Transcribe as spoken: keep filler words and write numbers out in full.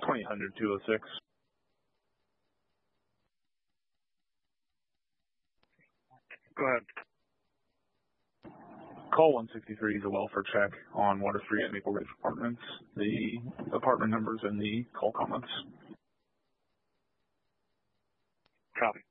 twenty hundred two oh six. Go ahead. Call one sixty-three is a welfare check on Water Street at Maple Ridge Apartments. The apartment numbers in the call comments. Copy.